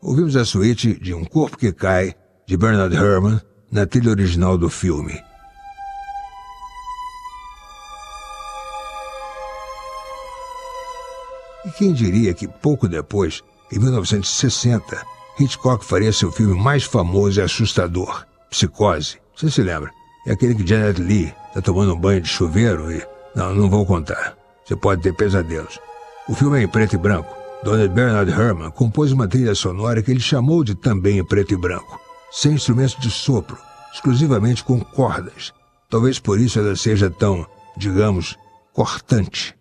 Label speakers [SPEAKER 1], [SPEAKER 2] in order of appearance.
[SPEAKER 1] ouvimos a suíte de Um Corpo que Cai, de Bernard Herrmann, na trilha original do filme. E quem diria que pouco depois, em 1960, Hitchcock faria seu filme mais famoso e assustador, Psicose. Você se lembra? É aquele que Janet Leigh está tomando um banho de chuveiro e... Não vou contar. Você pode ter pesadelos. O filme é em preto e branco. Donald Bernard Herrmann compôs uma trilha sonora que ele chamou de também em preto e branco, sem instrumentos de sopro, exclusivamente com cordas. Talvez por isso ela seja tão, digamos, cortante.